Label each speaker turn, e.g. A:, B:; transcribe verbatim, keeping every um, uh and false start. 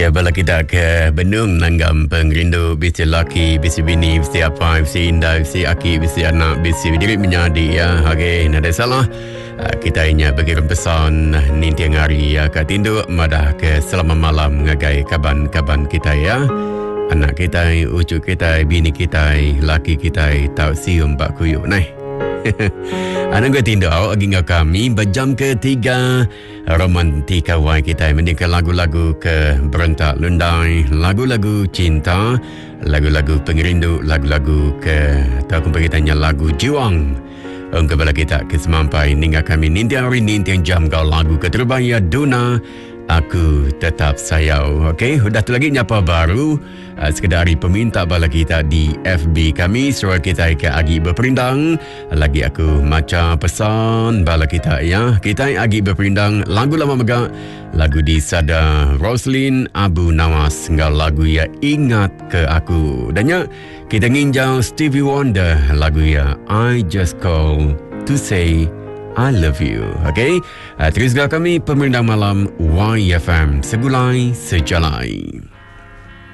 A: Ya, bala kita ke Benung nanggam pengrindu bisi laki, bisi bini, bisi apa, bisi indah, bisi aki, bisi anak, bisi diri menyadi ya. Okey, nada salah. Kita inya berkirim pesan ni tiang hari ya kat tindu madah ke selama malam ngagai kaban-kaban kita ya. Anak kita, ucuk kita, bini kita, laki kita, tau sium bak kuyuk naik. Anak gue tindu awak lagi ngau kami berjam ketiga romantika wai kita mendengar lagu-lagu ke berentak lundai, lagu-lagu cinta, lagu-lagu pengerindu, lagu-lagu ke tahu aku tanya lagu juang. Ongkau bala kita kesemampai ninggal kami nintiang hari nintiang jam kau lagu ke terbaya Duna Aku Tetap Sayau. Okey, dah tu lagi nyapa baru uh, sekedar peminta bala kita di F B kami suruh kita ke agi berperindang. Lagi aku maca pesan bala kita ya. Kita agi berperindang lagu lama mega, lagu di Sada Roslyn Abu Nawas ngau lagu ya Ingat Ke Aku. Dan ya kita nginjau Stevie Wonder lagu ya I Just Call To Say I love you. Okay, uh, teruslah kami pemerintah malam Y F M Segulai Sejalai.